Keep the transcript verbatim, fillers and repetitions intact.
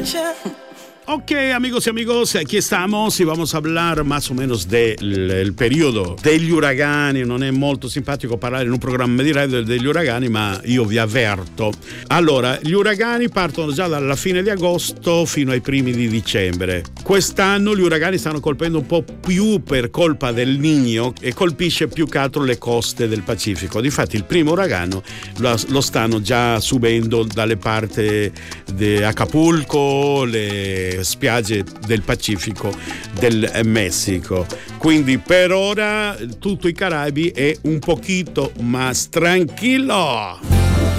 Ok, amigos y amigos, aquí estamos y vamos a hablar más o menos del il periodo degli uragani. Non è molto simpatico parlare in un programma di radio degli uragani, ma io vi avverto. Allora, gli uragani partono già dalla fine di agosto fino ai primi di dicembre. Quest'anno gli uragani stanno colpendo un po' più per colpa del Niño e colpisce più che altro le coste del Pacifico. Difatti il primo uragano lo stanno già subendo dalle parti di Acapulco, le spiagge del Pacifico del Messico. Quindi per ora tutto i Caraibi è un pochito más tranquillo.